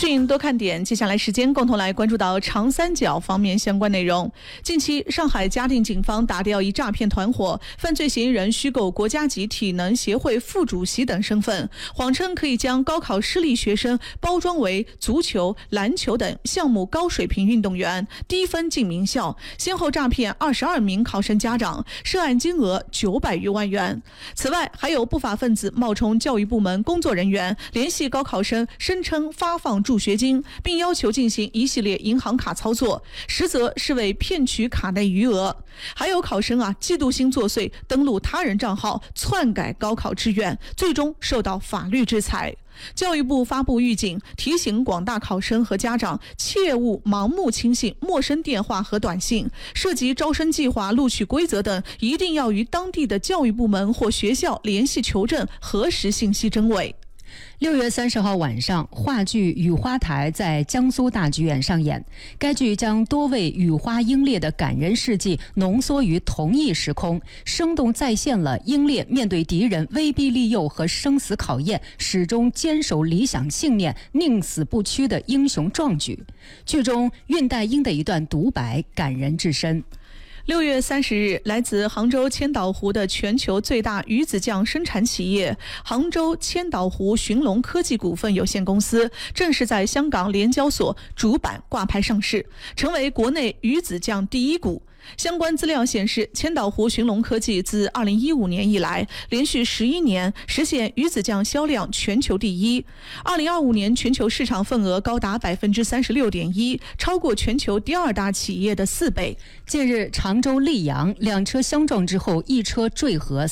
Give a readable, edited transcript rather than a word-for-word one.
讯多看点，接下来时间共同来关注到长三角方面相关内容。近期，上海嘉定警方打掉一诈骗团伙，犯罪嫌疑人虚构国家级体能协会副主席等身份，谎称可以将高考失利学生包装为足球、篮球等项目高水平运动员，低分进名校，先后诈骗22名考生家长，涉案金额900余万元。此外，还有不法分子冒充教育部门工作人员，联系高考生，声称发放助学金，并要求进行一系列银行卡操作，实则是为骗取卡内余额。还有考生嫉妒心作祟，登录他人账号篡改高考志愿，最终受到法律制裁。教育部发布预警，提醒广大考生和家长切勿盲目轻信陌生电话和短信，涉及招生计划、录取规则等，一定要与当地的教育部门或学校联系求证，核实信息真伪。 6月30号晚上，话剧《雨花台》在江苏大剧院上演。该剧将多位雨花英烈的感人事迹浓缩于同一时空，生动再现了英烈面对敌人威逼利诱和生死考验，始终坚守理想信念、宁死不屈的英雄壮举。剧中恽代英的一段独白感人至深。 6月30日，来自杭州千岛湖的全球最大鱼子酱生产企业杭州千岛湖寻龙科技股份有限公司正式在香港联交所主板挂牌上市，成为国内鱼子酱第一股。相关资料显示，千岛湖寻龙科技自2015年以来，连续11年实现鱼子酱销量全球第一。2025年全球市场份额高达36.1%，超过全球第2大企业的4倍。 近日，常州溧阳两车相撞之后，一车坠河